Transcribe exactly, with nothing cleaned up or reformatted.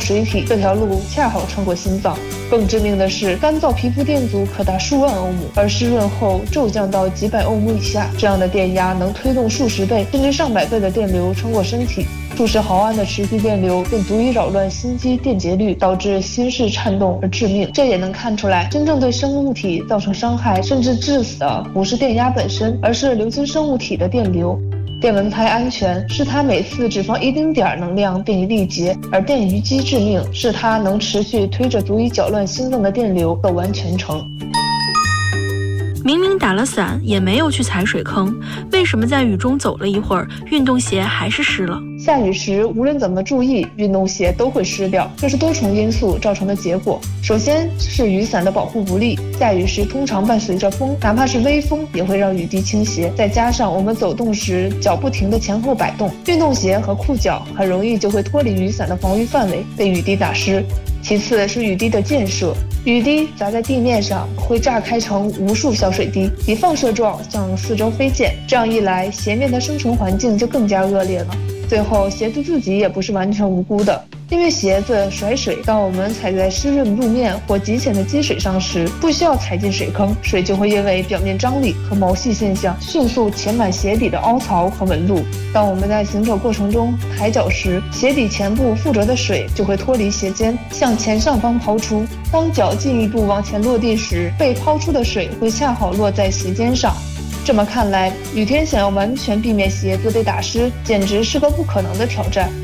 水体，这条路恰好穿过心脏。更致命的是，干燥皮肤电阻可达数万欧姆，而湿润后骤降到几百欧姆以下。这样的电压能推动数十倍甚至上百倍的电流穿过身体，数十毫安的持续电流便足以扰乱心肌电解率，导致心室颤动而致命。这也能看出来，真正对生物体造成伤害甚至致死的不是电压本身，而是流经生物体的电流。电蚊拍安全是它每次只放一丁点儿能量便已力竭，而电鱼机致命是它能持续推着足以搅乱心脏的电流走完全程。 明明打了伞，也没有去踩水坑，为什么在雨中走了一会儿，运动鞋还是湿了？ 下雨时，无论怎么注意，运动鞋都会湿掉，这是多重因素造成的结果。首先是雨伞的保护不力，下雨时通常伴随着风，哪怕是微风也会让雨滴倾斜。再加上我们走动时脚不停地前后摆动，运动鞋和裤脚很容易就会脱离雨伞的防御范围，被雨滴打湿。其次是雨滴的溅射，雨滴砸在地面上会炸开成无数小水滴，以放射状向四周飞溅，这样一来，鞋面的生存环境就更加恶劣了。最后，鞋子自己也不是完全无辜的，因为鞋子甩水，当我们踩在湿润路面或极浅的积水上时，不需要踩进水坑，水就会因为表面张力和毛细现象迅速填满鞋底的凹槽和纹路。当我们在行走过程中抬脚时，鞋底前部附着的水就会脱离鞋尖，向前上方抛出。当脚进一步往前落地时，被抛出的水会恰好落在鞋尖上。这么看来，雨天想要完全避免鞋子被打湿，简直是个不可能的挑战。